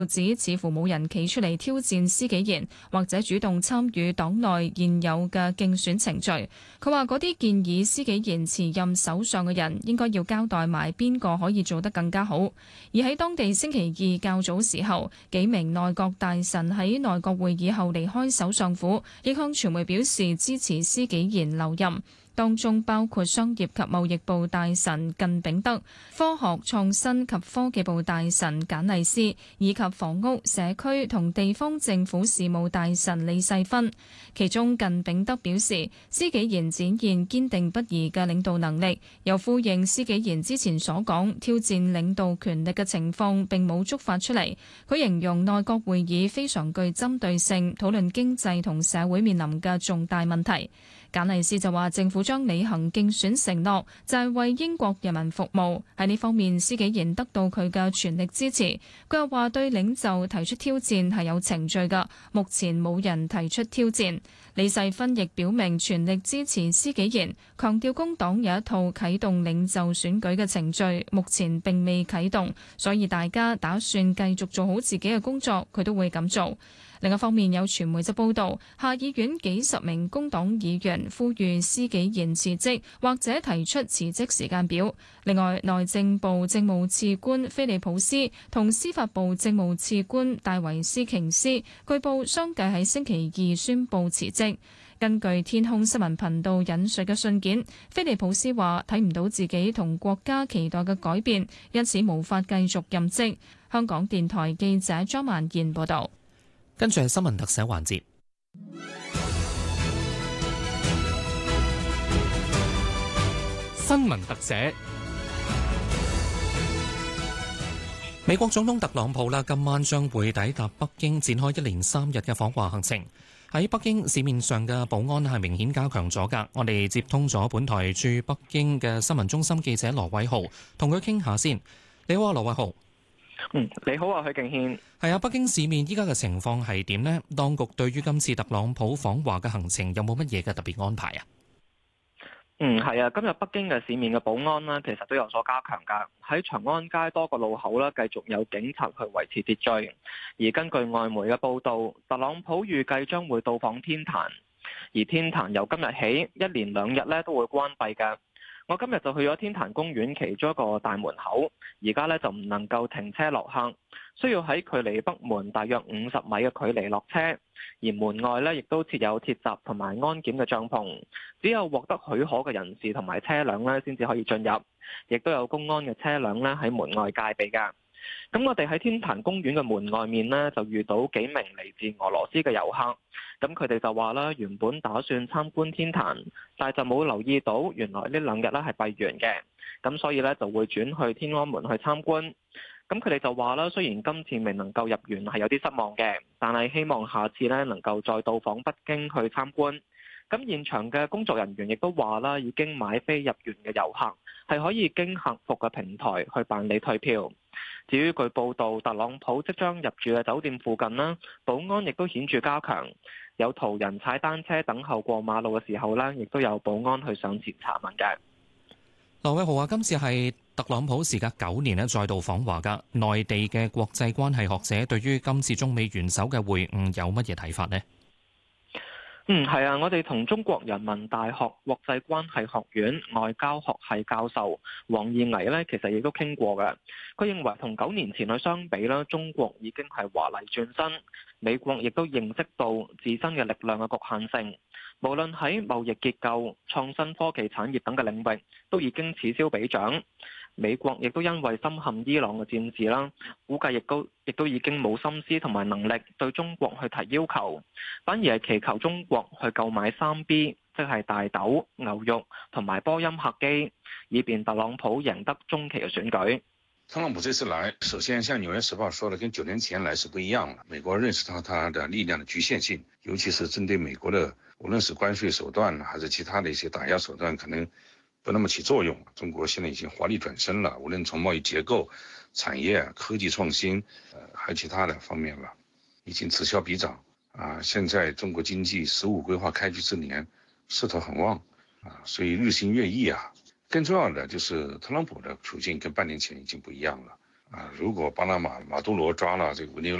指似乎冇人企出嚟挑戰施紀賢，或者主動參與黨內現有嘅競選程序。佢話嗰啲建議施紀賢辭任首相嘅人，應該要交代埋邊個可以做得更加好。而喺當地星期二較早時候，幾名內閣大臣喺內閣會議後離開首相府，亦向傳媒表示支持施紀賢留任。當中包括商業及貿易部大臣靳炳德、科學創新及科技部大臣簡麗斯，以及房屋、社區同地方政府事務大臣李世芬。其中靳炳德表示，施紀賢展現堅定不移嘅領導能力，又呼應施紀賢之前所講挑戰領導權力嘅情況並冇觸發出嚟。佢形容內閣會議非常具針對性，討論經濟同社會面臨嘅重大問題。簡麗斯就話政府將履行競選承諾，就係為英國人民服務。喺呢方面，施紀賢得到佢嘅全力支持。佢又話對領袖提出挑戰係有程序㗎，目前冇人提出挑戰。李世芬亦表明全力支持施紀賢，強調工黨有一套啟動領袖選舉嘅程序，目前並未啟動，所以大家打算繼續做好自己嘅工作，佢都會咁做。另一方面，有傳媒就報道，下議院幾十名工黨議員呼籲施紀賢辭職，或者提出辭職時間表。另外，內政部政務次官菲利普斯同司法部政務次官戴維斯瓊斯據報相繼喺星期二宣布辭職。根據天空新聞頻道引述嘅信件，菲利普斯話睇唔到自己同國家期待嘅改變，因此無法繼續任職。香港電台記者莊萬燕報導。 跟住係新聞特寫環節。 新聞特寫。 美國總統特朗普今晚將會抵達北京，展開一連3日嘅訪華行程。喺北京市面上嘅保安係明顯加強咗㗎。我哋接通咗本台駐北京嘅新聞中心記者羅偉豪，同佢傾下先。你好啊，羅偉豪。 你好啊，許敬軒。 係啊，北京市面依家嘅情況係點呢？當局對於今次特朗普訪華嘅行程有冇乜嘢嘅特別安排啊？ 係啊，今日北京嘅市面嘅保安呢，其實都有所加強㗎。喺長安街多個路口呢，繼續有警察去維持秩序。而根據外媒嘅報道，特朗普預計將會到訪天壇，而天壇由今日起一連2日呢都會關閉嘅。我今日就去咗天壇公園其中一個大門口，而家呢就唔能夠停車落客，需要喺距離北門大約50米嘅距離落車。而門外呢亦都設有鐵閘同埋安檢嘅帳篷，只有獲得許可嘅人士同埋車輛呢先至可以進入，亦都有公安嘅車輛呢喺門外戒備㗎。咁我哋喺天壇公園嘅門外面呢，就遇到幾名嚟自俄羅斯嘅遊客，咁佢哋就話啦，原本打算參觀天壇，但係就冇留意到原來呢2日呢係閉園嘅，咁所以呢就會轉去天安門去參觀。咁佢哋就話啦，雖然今次未能夠入園係有啲失望嘅，但係希望下次呢能夠再到訪北京去參觀。咁現場嘅工作人員亦都話啦，已經買飛入園嘅遊客係可以經客服嘅平台去辦理退票。至於據報道，特朗普即將入住嘅酒店附近啦，保安亦都顯著加強，有途人踩單車等候過馬路嘅時候呢，亦都有保安去上前查問嘅。 羅偉豪話：今次係特朗普時隔9年再度訪華㗎。內地嘅國際關係學者對於今次中美元首嘅會晤有乜嘢睇法呢？ 係啊，我哋同中國人民大學國際關係學院外交學系教授王義毅呢，其實亦都傾過嘅。佢認為同9年前去相比啦，中國已經係華麗轉身，美國亦都認識到自身嘅力量嘅局限性，無論喺貿易結構、創新科技產業等嘅領域，都已經此消彼長。美國亦都因為深陷伊朗嘅戰事啦，估計亦都已經冇心思同埋能力對中國去提要求，反而係祈求中國去購買3B，即係大豆、牛肉同埋波音客機，以便特朗普贏得中期嘅選舉。 特朗普這次來，首先像《紐約時報》說的，跟9年前來是不一樣了。美國認識到它的力量的局限性，尤其是針對美國的，無論是關稅手段還是其他的一些打壓手段，可能不那麼起作用。中國現在已經華麗轉身了，無論從貿易結構、產業、科技創新，還有其他的方面吧，已經此消彼長。現在中國經濟15規劃開局之年，勢頭很旺，所以日新月異啊。更重要的就是特朗普的處境跟半年前已經不一樣了。 啊，如果巴拿马杜羅抓了這個委內瑞拉